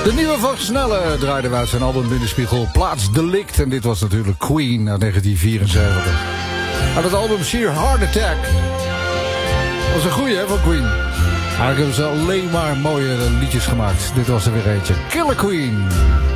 De nieuwe van Snelle draaide we uit zijn album Binnenspiegel Plaatsdelict. En dit was natuurlijk Queen uit 1974. Uit het album Sheer Heart Attack. Dat was een goeie hè, van Queen. Eigenlijk hebben ze alleen maar mooie liedjes gemaakt. Dit was er weer eentje. Killer Queen.